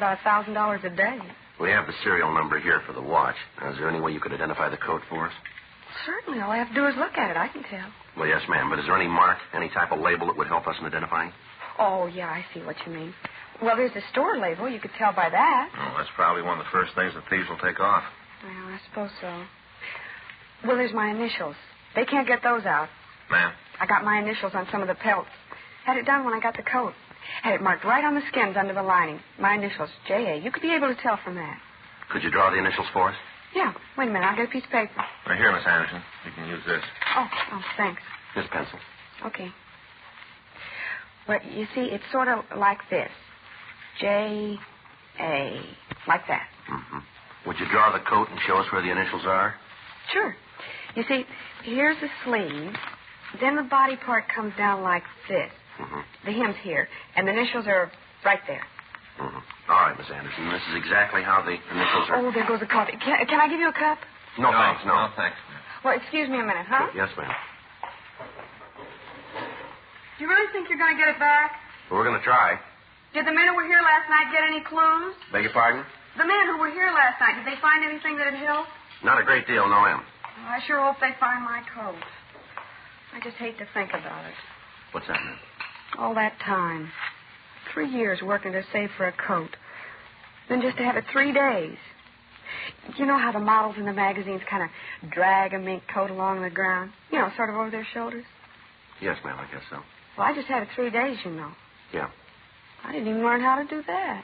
about $1,000 a day. We have the serial number here for the watch. Now, is there any way you could identify the coat for us? Certainly. All I have to do is look at it. I can tell. Well, yes, ma'am. But is there any mark, any type of label that would help us in identifying? Oh, yeah, I see what you mean. Well, there's a store label. You could tell by that. Oh, that's probably one of the first things the thieves will take off. Well, I suppose so. Well, there's my initials. They can't get those out. Ma'am? I got my initials on some of the pelts. Had it done when I got the coat. Had it marked right on the skins under the lining. My initials, J.A. You could be able to tell from that. Could you draw the initials for us? Yeah. Wait a minute. I'll get a piece of paper. Right here, Miss Anderson. You can use this. Oh, thanks. Here's a pencil. Okay. Well, you see, it's sort of like this. J.A. Like that. Mm-hmm. Would you draw the coat and show us where the initials are? Sure. You see, here's the sleeve. Then the body part comes down like this. Mm-hmm. The hem's here. And the initials are right there. Mm-hmm. All right, Miss Anderson. This is exactly how the initials are. Oh, there goes the coffee. Can I give you a cup? No, thanks. No, thanks. Well, excuse me a minute, huh? Yes, ma'am. Do you really think you're going to get it back? Well, we're going to try. Did the men who were here last night get any clues? Beg your pardon? The men who were here last night, did they find anything that'd help? Not a great deal, no, ma'am. Well, I sure hope they find my coat. I just hate to think about it. What's that, ma'am? All that time. 3 years working to save for a coat. Then just to have it 3 days. You know how the models in the magazines kind of drag a mink coat along the ground? You know, sort of over their shoulders? Yes, ma'am, I guess so. Well, I just had it 3 days, you know. Yeah. I didn't even learn how to do that.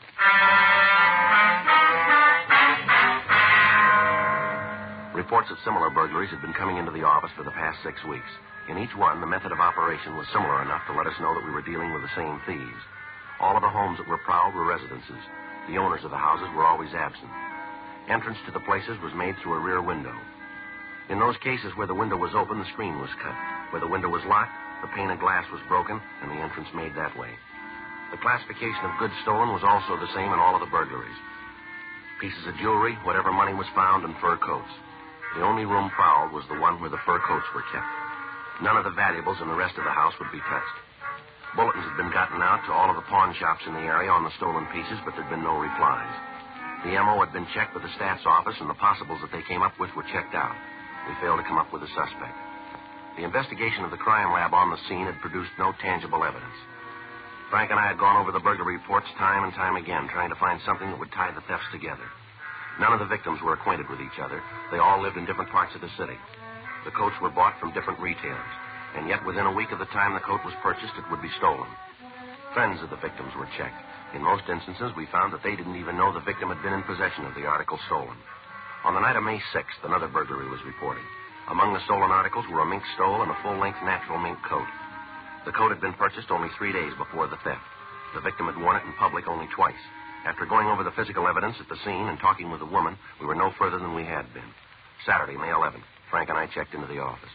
Reports of similar burglaries had been coming into the office for the past 6 weeks. In each one, the method of operation was similar enough to let us know that we were dealing with the same thieves. All of the homes that were prowled were residences. The owners of the houses were always absent. Entrance to the places was made through a rear window. In those cases where the window was open, the screen was cut. Where the window was locked, the pane of glass was broken, and the entrance made that way. The classification of goods stolen was also the same in all of the burglaries. Pieces of jewelry, whatever money was found, and fur coats. The only room prowled was the one where the fur coats were kept. None of the valuables in the rest of the house would be touched. Bulletins had been gotten out to all of the pawn shops in the area on the stolen pieces, but there'd been no replies. The M.O. had been checked with the staff's office, and the possibles that they came up with were checked out. We failed to come up with a suspect. The investigation of the crime lab on the scene had produced no tangible evidence. Frank and I had gone over the burglary reports time and time again, trying to find something that would tie the thefts together. None of the victims were acquainted with each other. They all lived in different parts of the city. The coats were bought from different retailers, and yet within a week of the time the coat was purchased, it would be stolen. Friends of the victims were checked. In most instances, we found that they didn't even know the victim had been in possession of the article stolen. On the night of May 6th, another burglary was reported. Among the stolen articles were a mink stole and a full-length natural mink coat. The coat had been purchased only 3 days before the theft. The victim had worn it in public only twice. After going over the physical evidence at the scene and talking with the woman, we were no further than we had been. Saturday, May 11th, Frank and I checked into the office.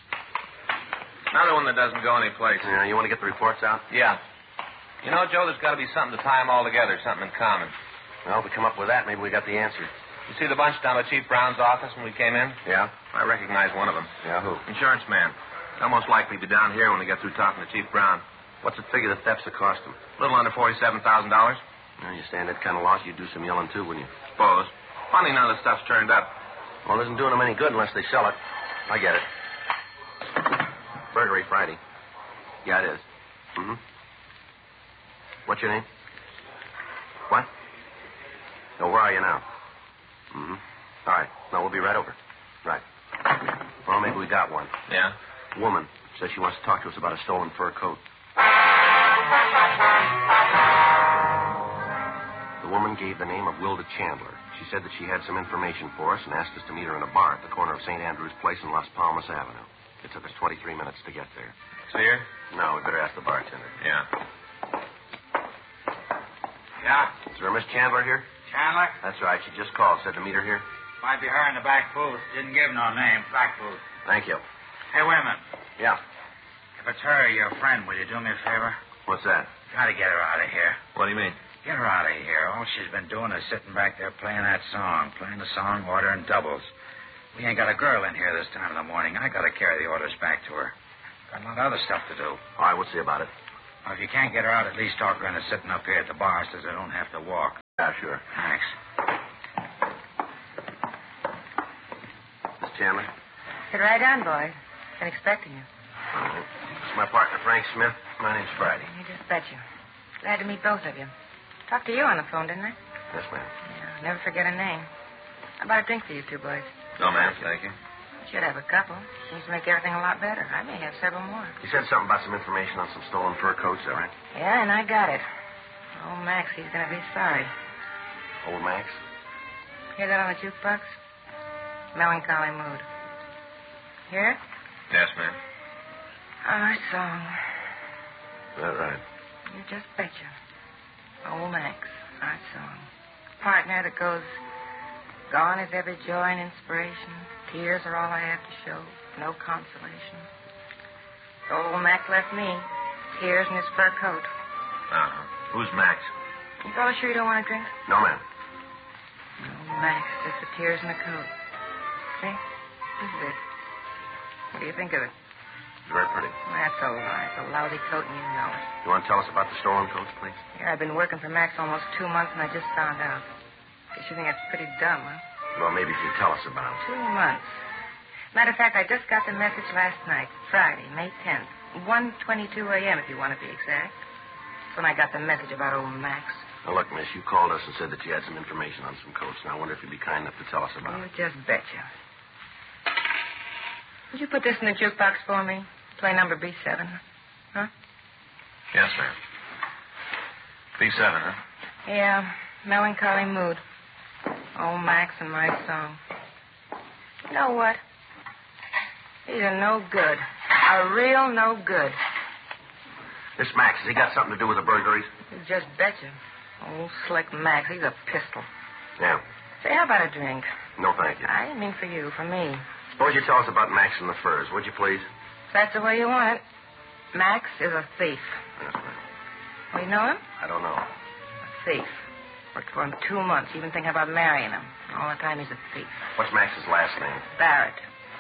Another one that doesn't go anyplace. Yeah, you want to get the reports out? Yeah. You know, Joe, there's got to be something to tie them all together, something in common. Well, if we come up with that, maybe we got the answer. You see the bunch down at Chief Brown's office when we came in? Yeah? I recognize one of them. Yeah, who? Insurance man. They'll most likely be down here when they get through talking to Chief Brown. What's the figure the thefts have cost them? A little under $47,000. Well, you stand that kind of loss, you'd do some yelling, too, wouldn't you? Suppose. Funny now the stuff's turned up. Well, it isn't doing them any good unless they sell it. I get it. Burglary Friday. Yeah, it is. Mm-hmm. What's your name? What? No, where are you now? Mm-hmm. All right. No, we'll be right over. Right. Well, maybe we got one. Yeah? Woman says she wants to talk to us about a stolen fur coat. The woman gave the name of Wilda Chandler. She said that she had some information for us and asked us to meet her in a bar at the corner of St. Andrew's Place and Las Palmas Avenue. It took us 23 minutes to get there. See her? No, we'd better ask the bartender. Yeah. Yeah? Is there a Miss Chandler here? Chandler? That's right. She just called. Said to meet her here. Might be her in the back booth. Didn't give no name. Back booth. Thank you. Hey, wait a minute. Yeah. If it's her or your friend, will you do me a favor? What's that? Try to get her out of here. What do you mean? Get her out of here. All she's been doing is sitting back there playing that song. Playing the song, ordering doubles. We ain't got a girl in here this time of the morning. I got to carry the orders back to her. Got a lot of other stuff to do. All right, we'll see about it. Well, if you can't get her out, at least talk her into sitting up here at the bar so I don't have to walk. Yeah, sure. Thanks. Miss Chandler? Sit right down, boys. Been expecting you. All right. This is my partner, Frank Smith. My name's Friday. You just bet you. Glad to meet both of you. Talked to you on the phone, didn't I? Yes, ma'am. Yeah, never forget a name. How about a drink for you two boys? No, ma'am, thank you. Should have a couple. Seems to make everything a lot better. I may have several more. You said something about some information on some stolen fur coats, is that right? Yeah, and I got it. Oh, Max, he's going to be sorry. Old Max? Hear that on the jukebox? Melancholy Mood. Hear it? Yes, ma'am. Our song. Is that right? You just betcha. Old Max, our song. Partner that goes, gone is every joy and inspiration. Tears are all I have to show. No consolation. So old Max left me. Tears in his fur coat. Uh-huh. Who's Max? You fellas sure you don't want a drink? No, ma'am. Oh, Max, just the tears in the coat. See? This is it. What do you think of it? Very pretty. Well, that's a lie. It's a lousy coat, and you know it. You want to tell us about the stolen coats, please? Here, I've been working for Max almost 2 months, and I just found out. Guess you think that's pretty dumb, huh? Well, maybe if you tell us about it. 2 months. Matter of fact, I just got the message last night, Friday, May 10th. 1:22 a.m., if you want to be exact. That's when I got the message about old Max. Now, look, miss, you called us and said that you had some information on some coats. Now, I wonder if you'd be kind enough to tell us about You it. just betcha. Would you put this in the jukebox for me? Play number B7. Huh? Yes, ma'am. B7, huh? Yeah, Melancholy Mood. Old Max and my song. You know what? These are no good. A real no good. This Max, has he got something to do with the burglaries? You just betcha. Old slick Max, he's a pistol. Yeah. Say, how about a drink? No, thank you. I didn't mean for you, for me. Suppose you tell us about Max and the furs, would you, please? If that's the way you want it. Max is a thief. Yes, ma'am. Well, you know him? I don't know. A thief. Worked for him 2 months, even thinking about marrying him. All the time he's a thief. What's Max's last name? Barrett.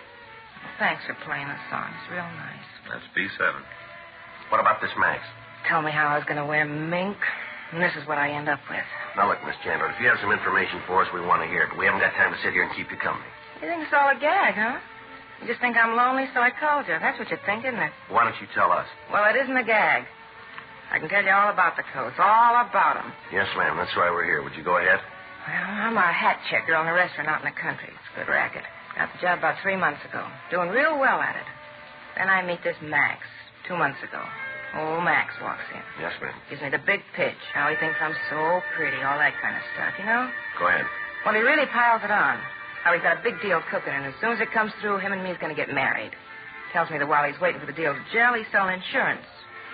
Thanks for playing the song. It's real nice. That's B7. What about this Max? Told me how I was going to wear mink, and this is what I end up with. Now, look, Miss Chandler, if you have some information for us, we want to hear it, but we haven't got time to sit here and keep you company. You think it's all a gag, huh? You just think I'm lonely, so I called you. That's what you think, isn't it? Why don't you tell us? Well, it isn't a gag. I can tell you all about the coats, all about them. Yes, ma'am. That's why we're here. Would you go ahead? Well, I'm a hat checker on a restaurant out in the country. It's a good racket. Got the job about 3 months ago. Doing real well at it. Then I meet this Max 2 months ago. Old Max walks in. Yes, ma'am. Gives me the big pitch. How he thinks I'm so pretty. All that kind of stuff, you know? Go ahead. Well, he really piles it on. How he's got a big deal cooking, and as soon as it comes through, him and me's going to get married. Tells me that while he's waiting for the deal to gel, he's selling insurance.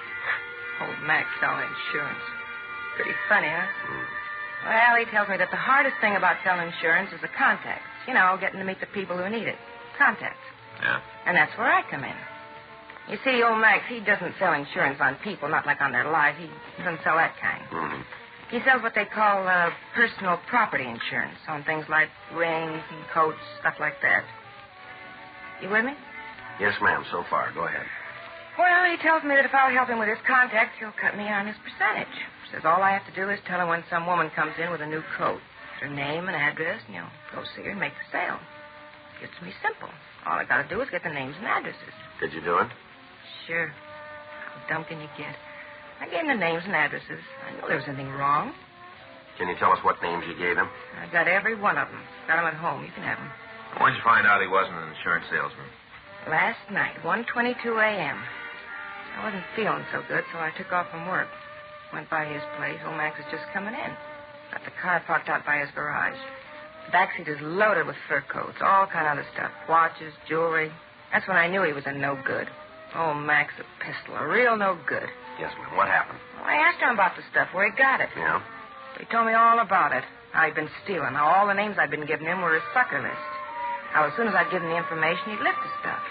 Old Max selling insurance. Pretty funny, huh? Well, he tells me that the hardest thing about selling insurance is the contacts. You know, getting to meet the people who need it. Contacts. Yeah. And that's where I come in. You see, old Max, he doesn't sell insurance on people, not like on their lives. He doesn't sell that kind. Mm-hmm. He sells what they call personal property insurance on things like rings and coats, stuff like that. You with me? Yes, ma'am, so far. Go ahead. Well, he tells me that if I'll help him with his contacts, he'll cut me on his percentage. Says all I have to do is tell him when some woman comes in with a new coat. Her name and address, and he'll go see her and make the sale. It's me simple. All I got to do is get the names and addresses. Did you do it? Sure. How dumb can you get? I gave him the names and addresses. I knew there was anything wrong. Can you tell us what names you gave him? I got every one of them. Got them at home. You can have them. When'd you find out he wasn't an insurance salesman? Last night, 1:22 a.m. I wasn't feeling so good, so I took off from work. Went by his place. Old Max was just coming in. Got the car parked out by his garage. The backseat is loaded with fur coats, all kind of other stuff. Watches, jewelry. That's when I knew he was a no good. Oh, Max, a pistol. A real no good. Yes, ma'am. What happened? Well, I asked him about the stuff, where he got it. Yeah? He told me all about it. How he'd been stealing. How all the names I'd been giving him were his sucker list. How as soon as I'd given the information, he'd lift the stuff.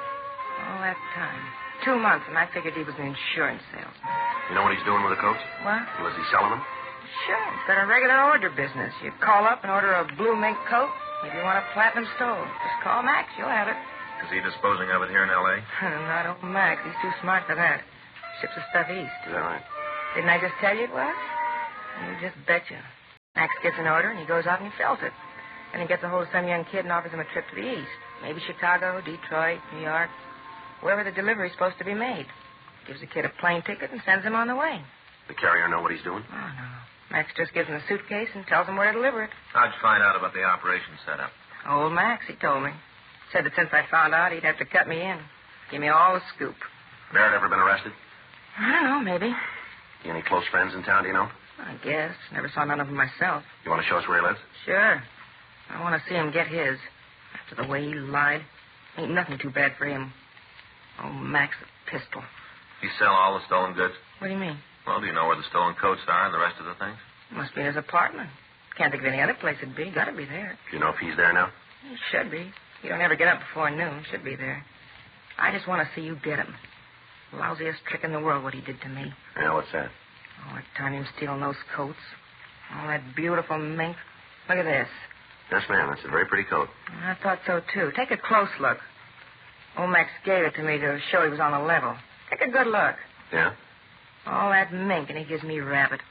All that time. 2 months, and I figured he was an insurance salesman. You know what he's doing with the coats? What? Was he selling them? Sure. He's got a regular order business. You call up and order a blue mink coat. If you want a platinum stole, just call Max. You'll have it. Is he disposing of it here in L.A.? Not old Max. He's too smart for that. Ships the stuff east. Is that right? Didn't I just tell you it was? You just betcha. Max gets an order, and he goes out and he fills it. Then he gets a hold of some young kid and offers him a trip to the east. Maybe Chicago, Detroit, New York, wherever the delivery's supposed to be made. Gives the kid a plane ticket and sends him on the way. The carrier know what he's doing? Oh, no. Max just gives him a suitcase and tells him where to deliver it. How'd you find out about the operation setup? Old Max, he told me. Said that since I found out, he'd have to cut me in. Give me all the scoop. Barrett ever been arrested? I don't know, maybe. You any close friends in town, do you know? I guess. Never saw none of them myself. You want to show us where he lives? Sure. I want to see him get his. After the way he lied. Ain't nothing too bad for him. Oh, Max, a pistol. You sell all the stolen goods? What do you mean? Well, do you know where the stolen coats are and the rest of the things? Must be in his apartment. Can't think of any other place it'd be. Gotta be there. Do you know if he's there now? He should be. You don't ever get up before noon. Should be there. I just want to see you get him. Lousiest trick in the world what he did to me. Yeah, what's that? Oh, that time him stealing those coats. All that beautiful mink. Look at this. Yes, ma'am. That's a very pretty coat. I thought so, too. Take a close look. Old Max gave it to me to show he was on the level. Take a good look. Yeah? All that mink, and he gives me rabbit.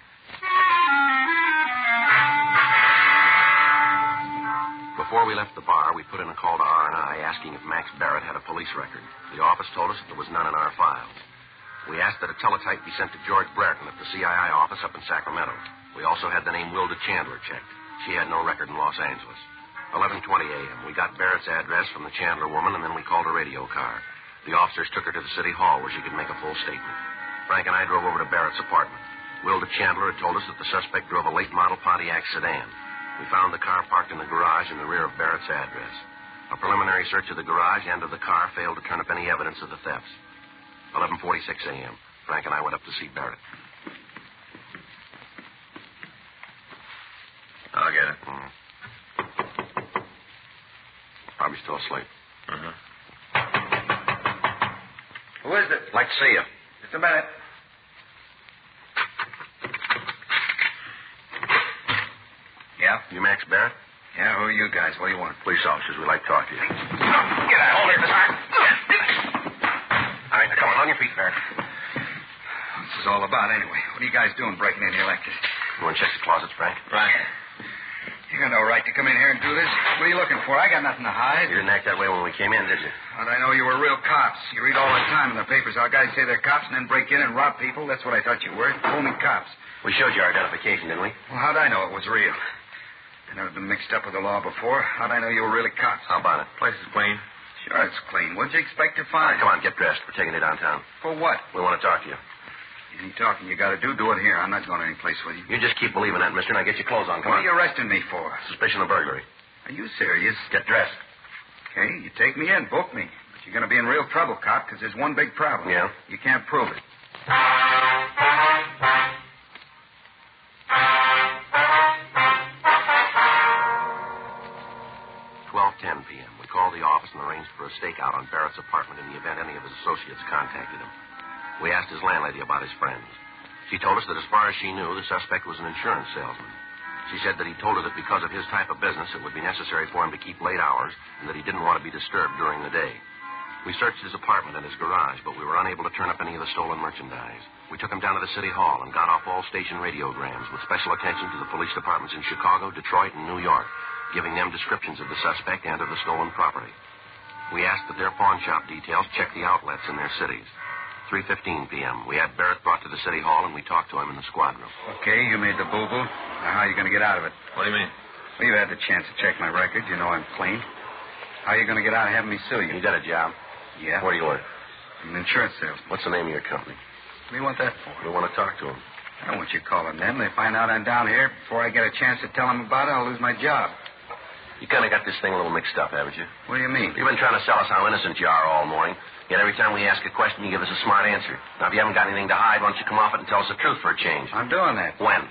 Before we left the bar, we put in a call to R&I asking if Max Barrett had a police record. The office told us that there was none in our files. We asked that a teletype be sent to George Brereton at the CII office up in Sacramento. We also had the name Wilda Chandler checked. She had no record in Los Angeles. 11:20 a.m. We got Barrett's address from the Chandler woman, and then we called a radio car. The officers took her to the city hall where she could make a full statement. Frank and I drove over to Barrett's apartment. Wilda Chandler had told us that the suspect drove a late-model Pontiac sedan. We found the car parked in the garage in the rear of Barrett's address. A preliminary search of the garage and of the car failed to turn up any evidence of the thefts. 11:46 a.m. Frank and I went up to see Barrett. I'll get it. Probably still asleep. Uh-huh. Who is it? Like to see you. Just a minute. Yeah? You Max Barrett? Yeah, who are you guys? What do you want? Police officers. We'd like to talk to you. Get out. Hold it, Mr. All right, now come on. On your feet, Barrett. What's this all about, anyway? What are you guys doing breaking in here like this? You want to check the closets, Frank? Right. You got no right to come in here and do this. What are you looking for? I got nothing to hide. You didn't act that way when we came in, did you? How'd I know you were real cops? You read all the time in the papers how guys say they're cops and then break in and rob people. That's what I thought you were. Phony cops. We showed you our identification, didn't we? Well, how'd I know it was real? I've never been mixed up with the law before. How'd I know you were really cops? How about it? Place is clean. Sure, it's clean. What'd you expect to All find? right, come on, get dressed. We're taking you downtown. For what? We want to talk to you. Any talking you got to do it here. I'm not going any place with you. You just keep believing that, mister. Now get your clothes on. Come What on. are you arresting me for? Suspicion of burglary. Are you serious? Get dressed. Okay, you take me in, book me. But you're going to be in real trouble, cop, because there's one big problem. Yeah? You can't prove it. 12:10 p.m. We called the office and arranged for a stakeout on Barrett's apartment in the event any of his associates contacted him. We asked his landlady about his friends. She told us that as far as she knew, the suspect was an insurance salesman. She said that he told her that because of his type of business, it would be necessary for him to keep late hours and that he didn't want to be disturbed during the day. We searched his apartment and his garage, but we were unable to turn up any of the stolen merchandise. We took him down to the city hall and got off all station radiograms with special attention to the police departments in Chicago, Detroit, and New York, giving them descriptions of the suspect and of the stolen property. We asked that their pawn shop details check the outlets in their cities. 3:15 p.m. We had Barrett brought to the city hall, and we talked to him in the squad room. Okay, you made the boo-boo. Now, how are you going to get out of it? What do you mean? Well, you had the chance to check my record. You know I'm clean. How are you going to get out of having me sue you? You got a job. Yeah? What do you want? I'm an insurance salesman. What's the name of your company? What do you want that for? We want to talk to him. I don't want you calling them. They find out I'm down here. Before I get a chance to tell them about it, I'll lose my job. You kind of got this thing a little mixed up, haven't you? What do you mean? You've been trying to sell us how innocent you are all morning. Yet every time we ask a question, you give us a smart answer. Now, if you haven't got anything to hide, why don't you come off it and tell us the truth for a change? I'm doing that. When?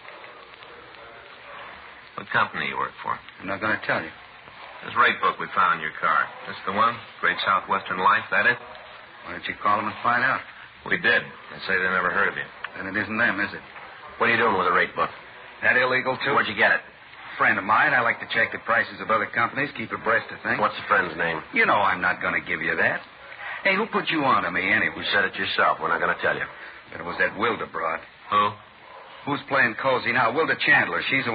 What company you work for? I'm not going to tell you. This rate book we found in your car. This the one? Great Southwestern Life, that it? Why don't you call them and find out? We did. They say they never heard of you. Then it isn't them, is it? What are you doing with the rate book? That illegal, too? Where'd you get it? Friend of mine. I like to check the prices of other companies, keep abreast of things. What's the friend's name? You know I'm not going to give you that. Hey, who put you on to me anyway? You said it yourself. We're not going to tell you. It was that Wilda broad. Who? Who's playing cozy now? Wilda Chandler. She's the